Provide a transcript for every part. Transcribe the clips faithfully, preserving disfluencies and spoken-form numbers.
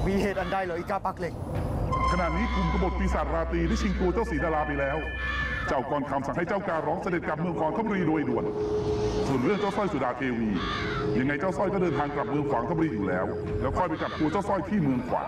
มีเหตุอันใดเหรออีกาปักเหล็กขณะนี้กลุ่มกบฏปีศาจราตรีได้ชิงตัวเจ้าสีดาราไปแล้วเจ้ากรคำสั่งให้เจ้าการร้องเสด็จกลับเมืองขวางธนบุรีโดยด่วนส่วนเรื่องเจ้าสร้อยสุดาเทวียังไงเจ้าสร้อยก็เดินทางกลับเมืองขวางธนบุรีอยู่แล้วแล้วค่อยไปจับตัวเจ้าสร้อยที่เมืองขวาง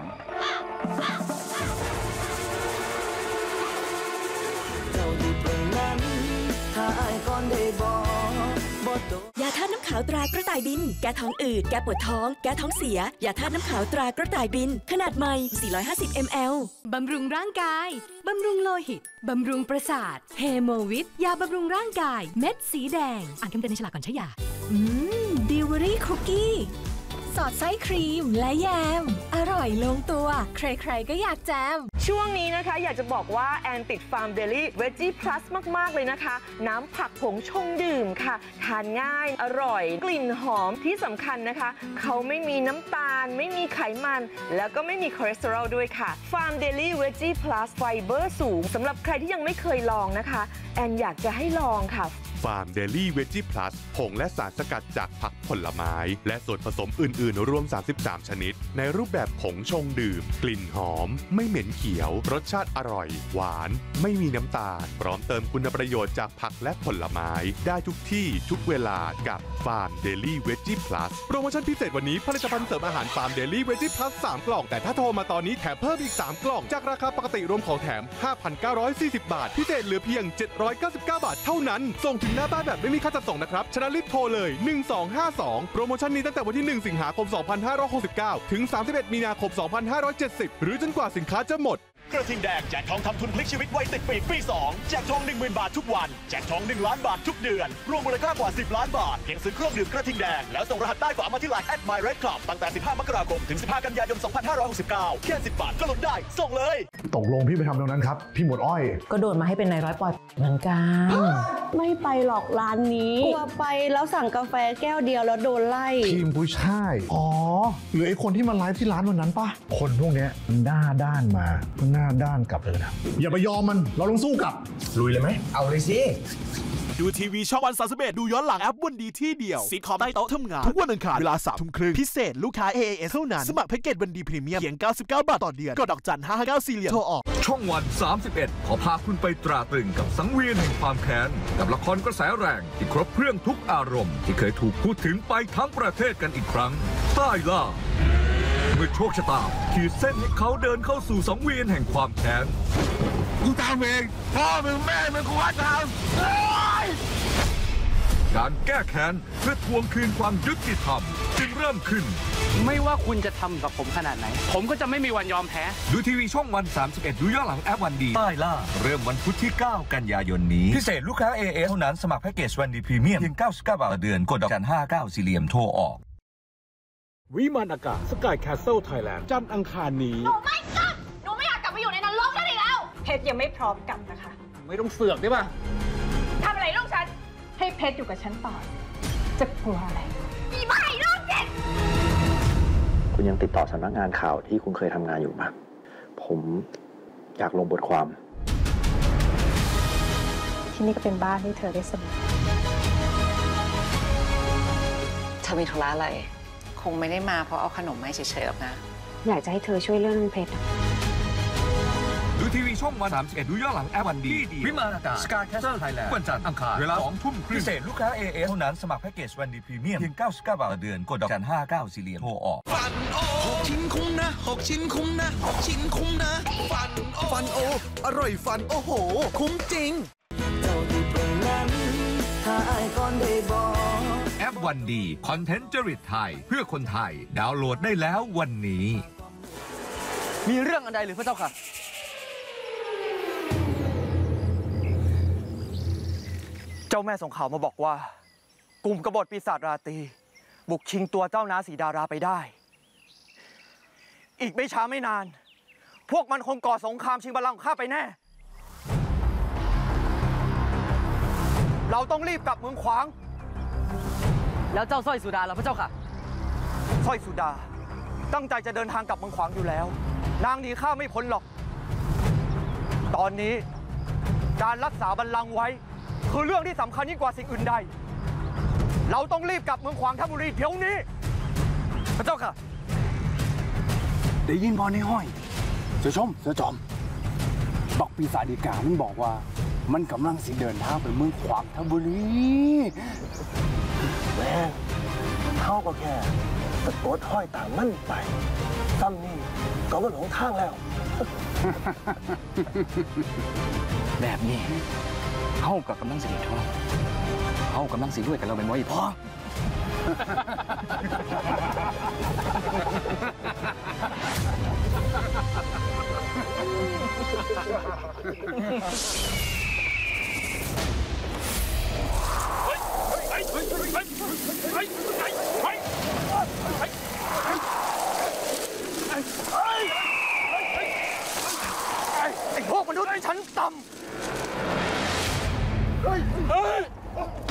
ยาธาตุน้ำขาวตรากระต่ายบินแก้ท้องอืดแก้ปวดท้องแก้ท้องเสียยาธาตุน้ำขาวตรากระต่ายบินขนาดใหม่สี่ร้อยห้าสิบมิลลิลิตรบำรุงร่างกายบำรุงโลหิตบำรุงประสาทเฮโมวิทยาบำรุงร่างกายเม็ดสีแดงอ่านคำเตือนในฉลากก่อนใช้ยาอืมดิวเวอรี่คุกกี้สอดไส้ครีมและแยมอร่อยลงตัวใครๆก็อยากแจมช่วงนี้นะคะอยากจะบอกว่าแอนติดฟาร์มเดลี่เวจจี้พลัสมากๆเลยนะคะน้ำผักผงชงดื่มค่ะทานง่ายอร่อยกลิ่นหอมที่สำคัญนะคะเขาไม่มีน้ำตาลไม่มีไขมันแล้วก็ไม่มีคอเลสเตอรอลด้วยค่ะฟาร์มเดลี่เวจจี้พลัสไฟเบอร์สูงสำหรับใครที่ยังไม่เคยลองนะคะแอนอยากจะให้ลองค่ะฟาร์มเดลี่เวจจี้พลัสผงและสารสกัดจากผักผลไม้และส่วนผสมอื่นๆรวมสามสิบสามชนิดในรูปแบบผงชงดื่มกลิ่นหอมไม่เหม็นเขียวรสชาติอร่อยหวานไม่มีน้ำตาลพร้อมเติมคุณประโยชน์จากผักและผลไม้ได้ทุกที่ทุกเวลากับฟาร์มเดลี่เวจจี้พลัสโปรโมชั่นพิเศษวันนี้ผลิตภัณฑ์เสริมอาหารฟาร์มเดลี่เวจจี้พลัสสามกล่องแต่ถ้าโทรมาตอนนี้แถมเพิ่มอีกสามกล่องจากราคาปกติรวมของแถม ห้าพันเก้าร้อยสี่สิบ บาทพิเศษเหลือเพียงเจ็ดร้อยเก้าสิบเก้าบาทเท่านั้นส่งถึงหน้าบ้านแบบไม่มีค่าจัดส่งนะครับฉะนั้นรีบโทรเลยหนึ่งสองห้าสองโปรโมชั่นนี้ตั้งแต่วันที่หนึ่งสิงหาคมสองพันห้าร้อยหกสิบเก้าถึงสามสิบเอ็ดมีนาคมสองพันห้าร้อยเจ็ดสิบหรือจนกว่าสินค้าจะหมดกระทิงแดงแจกทองคำทุนพลิกชีวิตไว้ติดปีกปีสองแจกทอง หนึ่งหมื่น บาททุกวันแจกทองหนึ่งล้านบาททุกเดือนรวมมูลค่ากว่าสิบล้านบาทเพียงซื้อเครื่องดื่มกระทิงแดงแล้วส่งรหัสใต้ฝามาที่ไลน์ แอท มาย เรด คลับ ตั้งแต่สิบห้ามกราคมถึงสิบห้ากันยายนสองพันห้าร้อยหกสิบเก้าแค่สิบบาทก็ลุ้นได้ส่งเลยตกลงพี่ไปทำตรงนั้นครับพี่หมวดอ้อยก็โดนมาให้เป็นนายร้อยปอยเหมือนกันไม่ไปหรอกร้านนี้กลัวไปแล้วสั่งกาแฟแก้วเดียวแล้วโดนไล่ทีมผู้ชายอ๋อหรือไอ้คนที่มาไลฟ์ที่ร้านวันนั้นปะคนพวกนี้มันหน้าด้านมาก็หน้าด้านกลับเลยนะอย่าไปยอมมันเราต้องสู้กับลุยเลยไหมเอาเลยสิดูทีวีช่องวันสามสิบเอ็ดดูย้อนหลังแอปวันดีที่เดียวซีคอมใต้โต๊ะทำงานทุกวันอังคารเวลาสามทุ่มครึ่งพิเศษลูกค้า เอ เอ เอส เท่านั้นสมัครแพ็กเกจวันดีพรีเมียมเพียงเก้าสิบเก้าบาทต่อเดือนกดดอกจันห้าห้าเก้าสี่เหลี่ยมโทรออกช่องวันสามสิบเอ็ดขอพาคุณไปตราตรึงกับสังเวียนแห่งความแค้นกับละครกระแสแรงที่ครบเครื่องทุกอารมณ์ที่เคยถูกพูดถึงไปทั้งประเทศกันอีกครั้งใต้ล่าเมื่อโชคชะตาขีดเส้นให้เขาเดินเข้าสู่สังเวียนแห่งความแค้นกูตามเองพ่อมึงแม่มึงกูว่าตามการแก้แค้นเพื่อทวงคืนความยุติธรรมจึงเริ่มขึ้นไม่ว่าคุณจะทำกับผมขนาดไหนผมก็จะไม่มีวันยอมแพ้ดูทีวีช่องวันสามสิบเอ็ดดูย้อนหลังแอปวันดีใต้ล่าเริ่มวันพุธที่เก้ากันยายนนี้พิเศษลูกค้า เอ เอ เท่านั้นสมัครแพ็กเกจวันดีพรีเมียมเพียงเก้าสิบเก้าบาทต่อเดือนกดดอกจันห้าเก้าสี่เหลี่ยมโทรออกวิมานอากาศสกายแคสเซิลไทยแลนด์จันทร์อังคารนี้หนูไม่กลับหนูไม่อยากกลับไปอยู่ในนรกนั่นอีกแล้วเพชรยังไม่พร้อมกลับนะคะไม่ต้องเสือกได้ป่ะทำอะไรลูกฉันให้เพชรอยู่กับฉันต่อจะกลัวอะไรอีบ้าไอ้ลูกเจ็ดคุณยังติดต่อสำนักงานข่าวที่คุณเคยทำงานอยู่ไหมผมอยากลงบทความที่นี่ก็เป็นบ้านให้เธอได้เสมอเธอมีธุระอะไรคงไม่ได้มาเพราะเอาขนมมาเฉยๆหรอกนะอยากจะให้เธอช่วยเรื่องเพชรดูทีวีช่องวันสามสิบเอ็ดดูย้อนหลังแอปวันดีวิมานอากาศสกายแคสเซิลไทยแลนด์วันจันทร์อังคารเวลาสองทุ่มครึ่งพิเศษลูกค้า เอ เอ เท่านั้นสมัครแพ็กเกจวันดีพรีเมียมเพียงเก้าสิบเก้าบาทต่อเดือนกดดอกจันห้าเก้าสี่เหลี่ยมโทรออกฟันโอหกชิ้นคุ้มนะหกชิ้นคุ้มนะหกชิ้นคุ้มนะฟันโอฟันโออร่อยฟันโอ้โหคุ้มจริงเจ้าอยู่ตรงนั้นถ้าไอ้ก่อนได้บอกแอปวันดีคอนเทนต์จริตไทยเพื่อคนไทยดาวน์โหลดได้แล้ววันนี้มีเรื่องอันใดหรือพระเจ้าค่ะเจ้าแม่ส่งข่าวมาบอกว่ากลุ่มกบฏปีศาจราตรีบุกชิงตัวเจ้าน้าสีดาราไปได้อีกไม่ช้าไม่นานพวกมันคงก่อสงครามชิงบัลลังก์ข้าไปแน่เราต้องรีบกลับเมืองขวางแล้วเจ้าสร้อยสุดาล่ะพระเจ้าค่ะสร้อยสุดาตั้งใจจะเดินทางกลับเมืองขวางอยู่แล้วนางหนีข้าไม่พ้นหรอกตอนนี้การรักษาบัลลังก์ไว้คือเรื่องที่สำคัญยิ่งกว่าสิ่งอื่นใดเราต้องรีบกลับเมืองขวางธนบุรีเดี๋ยวนี้พระเจ้าค่ะได้ยินบอลในห้อยเสือชมเสือจอมบักปีศาจอีกามันบอกว่ามันกำลังสิเดินทางไปเมืองขวางทบุรีแม่เขาก็แค่ตะโกนห้อยตามมันไปซ้ำนี่ก็มันหลงทางแล้วแบบนี้เฮากับกำลังสิริทองเฮากำลังสิรวยกันเราเป็นไว้พ่อ Ha ha ha ha!